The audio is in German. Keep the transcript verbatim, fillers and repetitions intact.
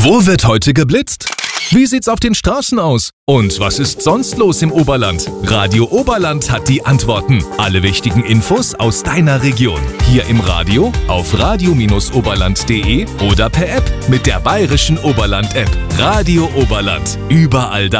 Wo wird heute geblitzt? Wie sieht's auf den Straßen aus? Und was ist sonst los im Oberland? Radio Oberland hat die Antworten. Alle wichtigen Infos aus deiner Region. Hier im Radio, auf radio oberland punkt de oder per App mit der Bayerischen Oberland-App. Radio Oberland. Überall da.